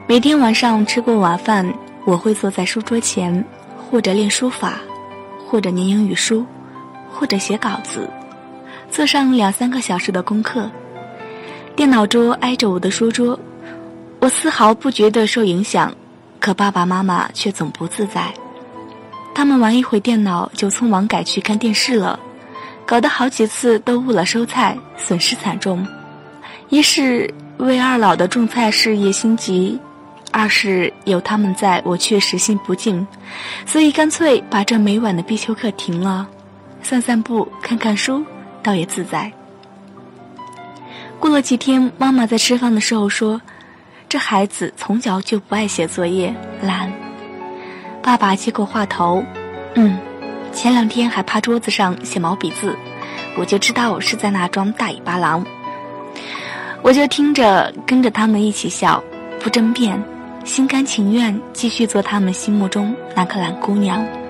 每天晚上吃过晚饭，我会坐在书桌前，或者练书法，或者念英语书，或者写稿子，做上2-3个小时的功课。电脑桌挨着我的书桌，我丝毫不觉得受影响，可爸爸妈妈却总不自在。他们玩一会电脑就匆忙改去看电视了，搞得好几次都误了收菜，损失惨重。一是为二老的种菜事业心急，二是有他们在，我确实心不静，所以干脆把这每晚的必修课停了，散散步看看书倒也自在。过了几天，妈妈在吃饭的时候说，这孩子从小就不爱写作业，懒。爸爸接过话头，前2天还趴桌子上写毛笔字，我就知道是在那装大尾巴狼。我就听着跟着他们一起笑，不争辩，心甘情愿继续做他们心目中那个懒姑娘。